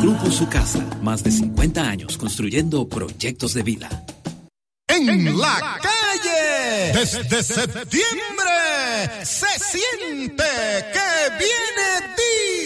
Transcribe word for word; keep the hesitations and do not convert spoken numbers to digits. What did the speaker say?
Grupo Su Casa, más de cincuenta años construyendo proyectos de vida. En la calle, desde septiembre, se siente que viene